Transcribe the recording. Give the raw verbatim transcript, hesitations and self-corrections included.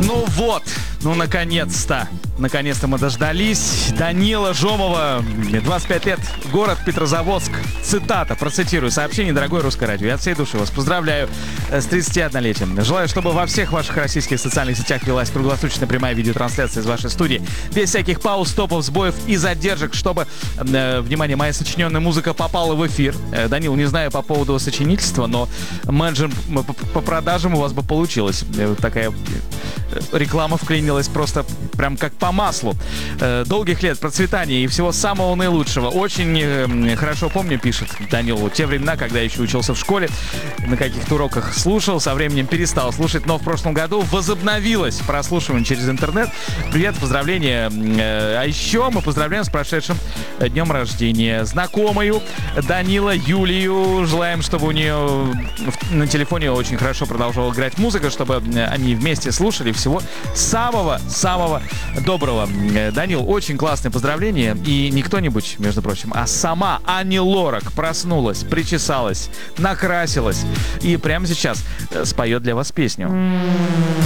Ну вот, ну наконец-то, наконец-то мы дождались. Данила Жомова, двадцать пять лет, город Петрозаводск. Цитата, процитирую, сообщение: дорогое русское радио, я от всей души вас поздравляю с тридцатиоднолетием. Желаю, чтобы во всех ваших российских социальных сетях велась круглосуточная прямая видеотрансляция из вашей студии, без всяких пауз, стопов, сбоев и задержек, чтобы, э, внимание, моя сочиненная музыка попала в эфир. Э, Данил, не знаю по поводу сочинительства, но менеджер по, по продажам у вас бы получилось. Э, такая реклама вклинилась просто прям как по маслу. Э, долгих лет процветания и всего самого наилучшего. Очень э, хорошо помню, пишет Данил, вот те времена, когда я еще учился в школе, на каких-то уроках слушал, со временем перестал слушать, но в прошлом году возобновилось прослушивание через интернет. Привет, поздравления. Э, а еще мы поздравляем с прошедшим днем рождения знакомую Данила Юлию. Желаем, чтобы у нее на телефоне очень хорошо продолжала играть музыка, чтобы они вместе слушали. Всего самого-самого доброго. Данил, очень классное поздравление. И не кто-нибудь, между прочим, а сама Ани Лорак проснулась, причесалась, накрасилась и прямо сейчас споет для вас песню.